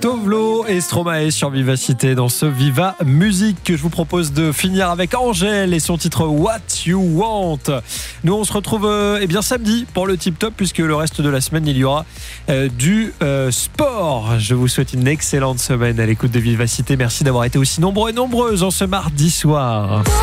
Tovlo et Stromae sur Vivacité dans ce Viva Musique que je vous propose de finir avec Angèle et son titre What You Want. Nous on se retrouve samedi pour le Tip Top puisque le reste de la semaine il y aura du sport. Je vous souhaite une excellente semaine à l'écoute de Vivacité. Merci d'avoir été aussi nombreux et nombreuses en ce mardi soir.